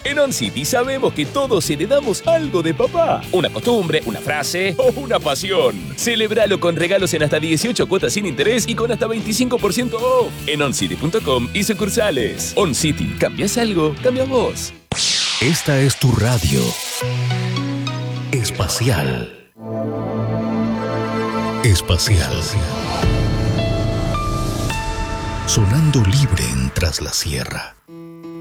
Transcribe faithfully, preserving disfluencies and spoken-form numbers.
En OnCity sabemos que todos heredamos algo de papá. Una costumbre, una frase o una pasión. Celebralo con regalos en hasta dieciocho cuotas sin interés y con hasta veinticinco por ciento off. En oncity punto com y sucursales. OnCity, ¿cambias algo? Cambia vos. Esta es tu radio. Espacial. Espacial. Sonando libre en Tras la Sierra.